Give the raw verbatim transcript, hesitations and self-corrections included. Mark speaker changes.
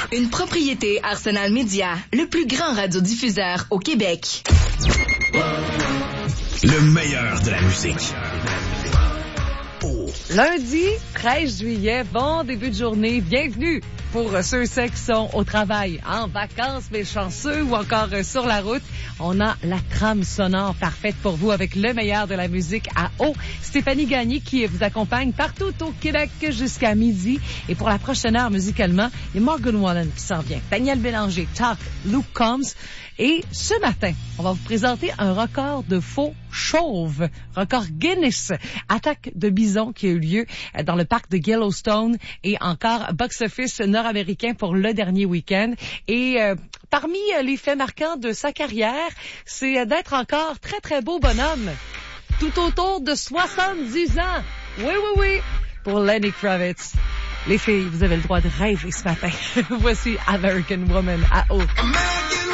Speaker 1: Une propriété Arsenal Média, le plus grand radiodiffuseur au Québec.
Speaker 2: Le meilleur de la musique.
Speaker 3: Lundi, treize juillet, bon début de journée, bienvenue pour ceux et celles qui sont au travail, en vacances, mais chanceux ou encore sur la route. On a la trame sonore parfaite pour vous avec le meilleur de la musique à eau. Stéphanie Gagné qui vous accompagne partout au Québec jusqu'à midi. Et pour la prochaine heure musicalement, il y a Morgan Wallen qui s'en vient, Daniel Bélanger, Talk, Luke Combs. Et ce matin, on va vous présenter un record de faux chauves, record Guinness, attaque de bison qui a eu lieu dans le parc de Yellowstone et encore box-office nord-américain pour le dernier week-end. Et euh, parmi les faits marquants de sa carrière, c'est d'être encore très très beau bonhomme, tout autour de soixante-dix ans. Oui, oui, oui, pour Lenny Kravitz. Les filles, vous avez le droit de rêver ce matin. Voici American Woman à eau.